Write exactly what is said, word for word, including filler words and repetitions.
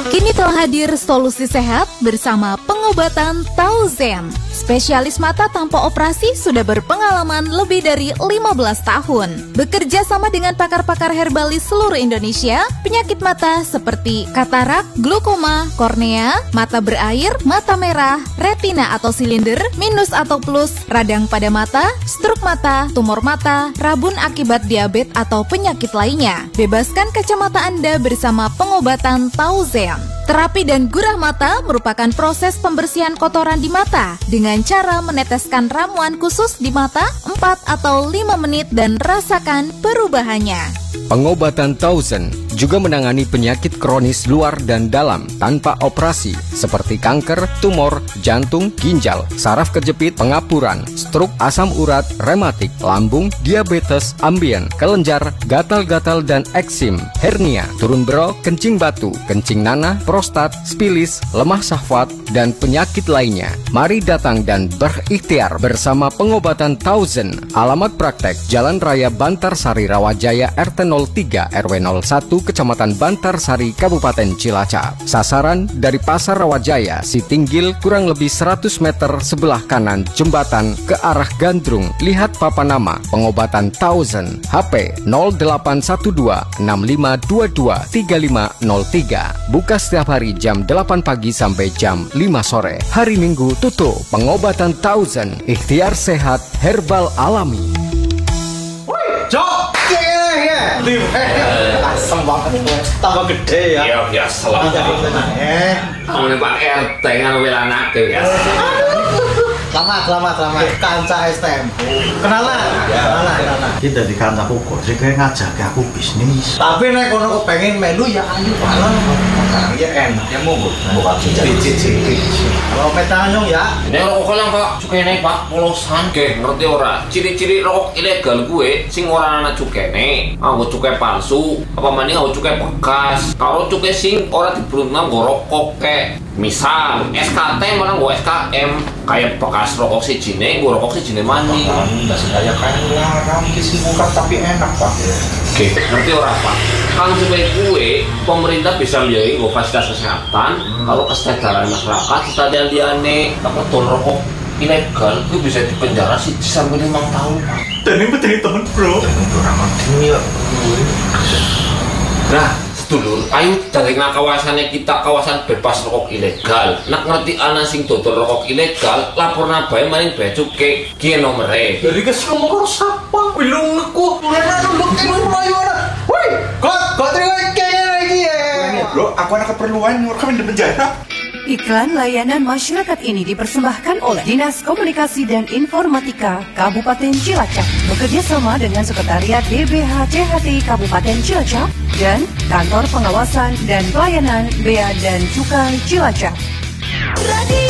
Kini telah hadir solusi sehat bersama pengobatan Tauzen. Spesialis mata tanpa operasi sudah berpengalaman lebih dari lima belas tahun. Bekerja sama dengan pakar-pakar herbalis seluruh Indonesia, penyakit mata seperti katarak, glaukoma, kornea, mata berair, mata merah, retina atau silinder, minus atau plus, radang pada mata, stroke mata, tumor mata, rabun akibat diabetes atau penyakit lainnya. Bebaskan kacamata Anda bersama pengobatan Tauzen. Terapi dan gurah mata merupakan proses pembersihan kotoran di mata dengan cara meneteskan ramuan khusus di mata empat atau lima menit dan rasakan perubahannya. Pengobatan Tauzen juga menangani penyakit kronis luar dan dalam tanpa operasi seperti kanker, tumor, jantung, ginjal, saraf kejepit, pengapuran, stroke, asam urat, rematik, lambung, diabetes, ambien, kelenjar, gatal-gatal dan eksim, hernia, turun bero, kencing batu, kencing nanah, prostat, spilis, lemah syahwat, dan penyakit lainnya. Mari datang dan berikhtiar bersama pengobatan Tauzen. Alamat praktek Jalan Raya Bantarsari Rawajaya R T nol tiga R W nol satu Kecamatan Bantarsari Kabupaten Cilacap. Sasaran dari Pasar Rawajaya Sitinggil kurang lebih seratus meter sebelah kanan jembatan ke arah Gandrung. Lihat papan nama pengobatan Tauzen. H P nol delapan satu dua enam lima dua dua tiga lima nol tiga. Buka setiap hari jam delapan pagi sampai jam lima sore. Hari Minggu tutup. Pengobatan Tauzen. Ikhtiar sehat herbal alami. Jok, ya, lim, asem banget, tambah gede ya. Iya biasa lah. Eh, kamu Pak R T kan anak ya. Selamat, selamat, selamat. Kanca S T M. Kenalan, kenalan, kenalan. Kita di kancaku kok sih kayak ngajak aku bisnis. Tapi nek kono pengen melu ya ayo balon. Ya enak, ya monggo. Buka cicit-cicit. Kalau petanyong ya. Nek rokok lang Pak, cukene Pak polosan ke ngerti ora? Ciri-ciri rokok ilegal gue sing ora ana cukene, nganggo cukai palsu, apa maning nganggo cukai bekas. Kalau cukai sing ora diberuntung nggo rokok ke. Misal S K T malah nggo S K M kayak bekas rokok sijine, nggo rokok sijine maning. Enggak sengaja kayak larang kisi buka tapi enak Pak. Oke, ngerti ora Pak? Kalau supaya kue, pemerintah bisa lihat nggo fasilitas kesehatan, kalau kesadaran masyarakat kesadaran diane apa ton rokok ilegal itu bisa dipenjara sih sampai lima tahun Pak. Dan ini betul tahun bro. Orang mati ya. Nah, sedulur, ayo dari kawasannya kita kawasan bebas rokok ilegal. Nak ngerti ana sing dodol rokok ilegal, laporna bae maring bea cukai ki nomere. Dari kesel mau sapa? Belum aku. Mulai nunduk ini melayu ana. Woi, kok kok terima kayaknya lagi ya. Bro, aku ada keperluan kami di penjara. Iklan layanan masyarakat ini dipersembahkan oleh Dinas Komunikasi dan Informatika Kabupaten Cilacap bekerja sama dengan Sekretariat D B H C H T I Kabupaten Cilacap dan Kantor Pengawasan dan Pelayanan Bea dan Cukai Cilacap. Radio